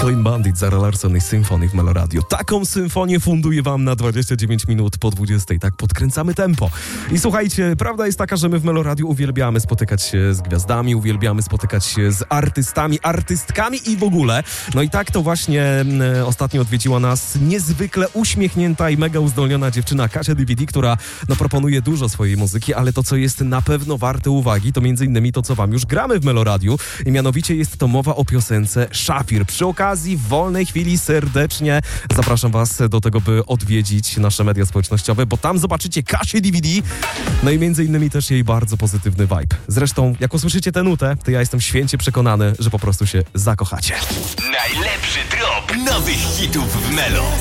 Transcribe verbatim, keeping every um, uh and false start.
Clean Bandit, Zara Larsson i Symphony w Melo Radio. Taką symfonię funduję wam na dwadzieścia dziewięć minut po dwudziestej. Tak podkręcamy tempo. I słuchajcie, prawda jest taka, że my w Melo Radio uwielbiamy spotykać się z gwiazdami, uwielbiamy spotykać się z artystami, artystkami i w ogóle. No i tak to właśnie e, ostatnio odwiedziła nas niezwykle uśmiechnięta i mega uzdolniona dziewczyna Kasia D V D, która no, proponuje dużo swojej muzyki, ale to, co jest na pewno warte uwagi, to między innymi to, co wam już gramy w Melo Radiu. I mianowicie jest to mowa o piosence Szafir. Przy okazji, w wolnej chwili serdecznie zapraszam was do tego, by odwiedzić nasze media społecznościowe, bo tam zobaczycie Kasię D V D, no i między innymi też jej bardzo pozytywny vibe. Zresztą, jak usłyszycie tę nutę, to ja jestem święcie przekonany, że po prostu się zakochacie. Najlepszy drop nowych hitów w Melo.